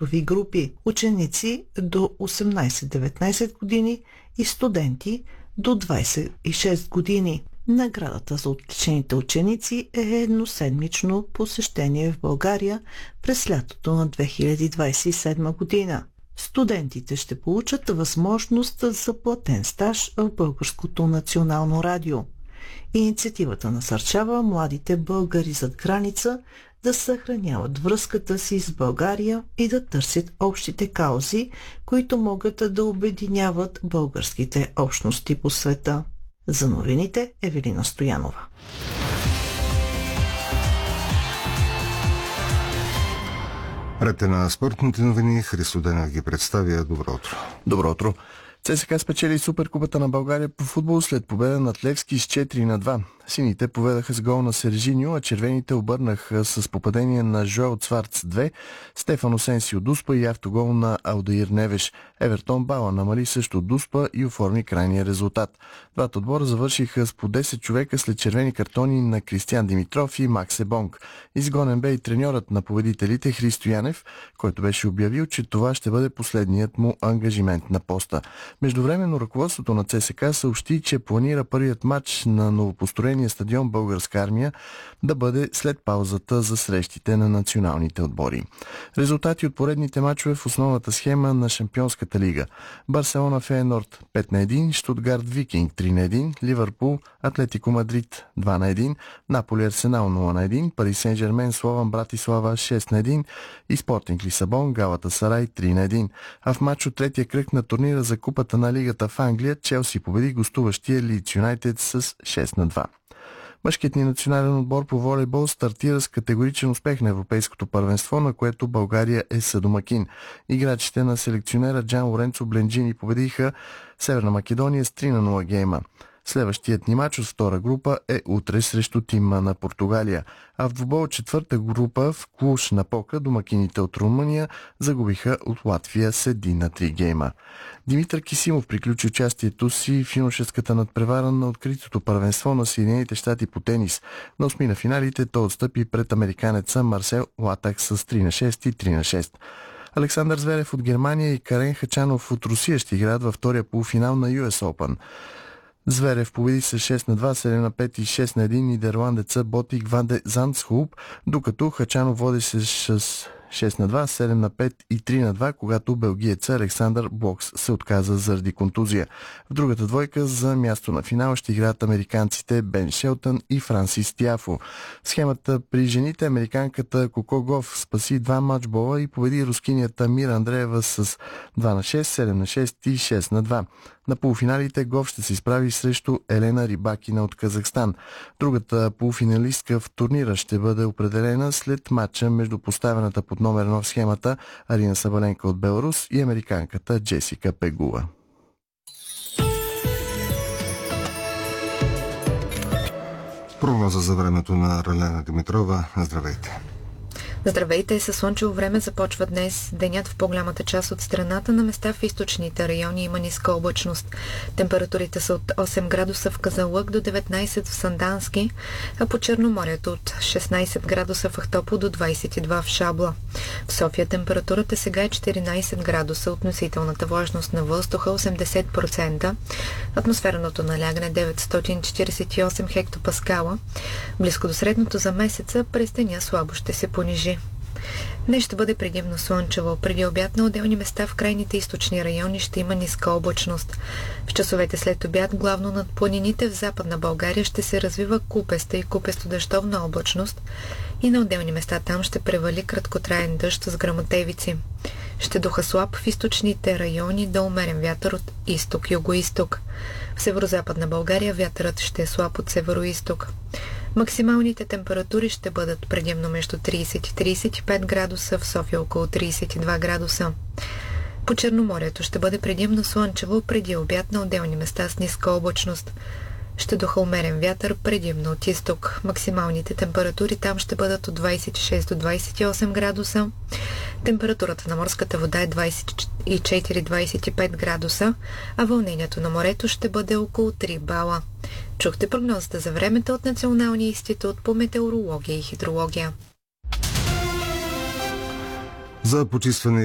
възрастови групи – ученици до 18-19 години и студенти до 26 години. Наградата за отличените ученици е едноседмично посещение в България през лятото на 2027 година. Студентите ще получат възможност за платен стаж в Българското национално радио. Инициативата насърчава младите българи зад граница да съхраняват връзката си с България и да търсят общите каузи, които могат да обединяват българските общности по света. За новините Евелина Стоянова. Рете на спортните новини, Христо Денев ги представя. Добро утро. Добро утро. ЦСКА спечели Суперкупата на България по футбол след победа над Левски с 4-2. Сините поведаха с гол на Сержиньо, а червените обърнаха с попадение на Жоел Цварц 2, Стефано Сенсио Дуспа и автогол на Алдаир Невеш. Евертон Бала намали също Дуспа и оформи крайния резултат. Двата отбора завършиха с по 10 човека след червени картони на Кристиан Димитров и Максе Бонг. Изгонен бе и треньорът на победителите Христо Янев, който беше обявил, че това ще бъде последният му ангажимент на поста. Междувременно ръководството на ЦСКА съобщи, че планира първият матч на новопостроения стадион Българска армия да бъде след паузата за срещите на националните отбори. Резултати от поредните мачове в основната схема на Шампионската лига. Барселона Фейенорд 5-1, Штутгарт Викинг 3-1, Ливърпул Атлетико Мадрид 2-1, Наполи Арсенал 0-1, Пари Сен-Жермен Слован Братислава 6-1 и Спортинг Лисабон Галатасарай 3-1. А в матч от третия кръг на турнира за Купата на лигата в Англия Челси победи гостуващия Лийдс Юнайтед с 6-2. Мъжкият ни национален отбор по волейбол стартира с категоричен успех на Европейското първенство, на което България е съдомакин. Играчите на селекционера Джан Лоренцо Бленджини победиха Северна Македония с 3-0 гейма. Следващият ни мач от втора група е утре срещу тима на Португалия, а в двубой от четвърта група в Клуж на Пока домакините от Румъния загубиха от Латвия с 1-3 гейма. Димитър Кисимов приключи участието си в юношеската надпревара на откритото първенство на Съединените щати по тенис. На осми на финалите той отстъпи пред американеца Марсел Латак с 3-6 и 3-6. Александър Зверев от Германия и Карен Хачанов от Русия ще играят във втория полуфинал на US Open. Зверев победи с 6-2, 7-5 и 6-1 нидерландеца Ботик Ван де Зандсхулп, докато Хачанов води с 6-2, 7-5 и 3-2, когато белгиеца Александър Блокс се отказа заради контузия. В другата двойка за място на финал ще играят американците Бен Шелтън и Франсис Тиафо. В схемата при жените американката Коко Гоф спаси два матчбола и победи рускинята Мира Андреева с 2-6, 7-6 и 6-2. На полуфиналите Гоф ще се изправи срещу Елена Рибакина от Казахстан. Другата полуфиналистка в турнира ще бъде определена след матча между поставената под номер 1 в схемата Арина Сабаленка от Беларус и американката Джесика Пегула. Прогноза за времето на Ралена Димитрова. Здравейте! Здравейте! Със слънчево време започва днес денят в по-голямата част от страната. На места в източните райони има ниска облачност. Температурите са от 8 градуса в Казанлък до 19 в Сандански, а по Черноморието от 16 градуса в Ахтопол до 22 в Шабла. В София температурата сега е 14 градуса, относителната влажност на въздуха 80%, атмосферното налягане 948 хектопаскала. Близко до средното за месеца, през деня слабо ще се понижи. Днес ще бъде предимно слънчево. Преди обяд на отделни места в крайните източни райони ще има ниска облачност. В часовете след обяд, главно над планините в Западна България, ще се развива купеста и купесто-дъждовна облачност и на отделни места там ще превали краткотраен дъжд с гръмотевици. Ще духа слаб в източните райони до умерен вятър от изток-югоизток. В северозападна България вятърът ще е слаб от североизток. Максималните температури ще бъдат предимно между 30 и 35 градуса, в София около 32 градуса. По Черноморието ще бъде предимно слънчево, преди обяд на отделни места с ниска облачност. Ще духа умерен вятър, предимно от изток. Максималните температури там ще бъдат от 26 до 28 градуса. Температурата на морската вода е 24-25 градуса, а вълнението на морето ще бъде около 3 бала. Чухте прогнозата за времето от Националния институт по метеорология и хидрология. За почистване